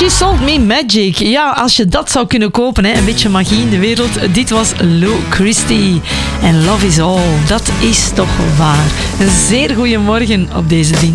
She Sold Me Magic. Ja, als je dat zou kunnen kopen, hè, een beetje magie in de wereld. Dit was Lou Christie. En Love Is All. Dat is toch waar. Een zeer goede morgen op deze ding.